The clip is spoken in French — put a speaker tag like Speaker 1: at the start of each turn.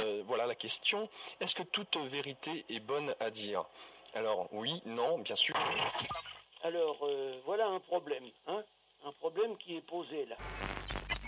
Speaker 1: voilà la question. Est-ce que toute vérité est bonne à dire? Alors oui, non, bien sûr.
Speaker 2: Alors, voilà un problème, hein? Un problème qui est posé là.